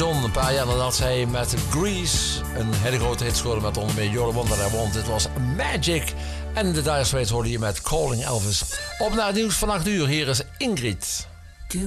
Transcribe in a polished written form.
John. Een paar jaar nadat zij met Grease een hele grote hit scoorde met onder meer You're the One That I Want. Dit was Magic. En de Dire Straits hoorde je met Calling Elvis. Op naar het nieuws van 8 uur. Hier is Ingrid.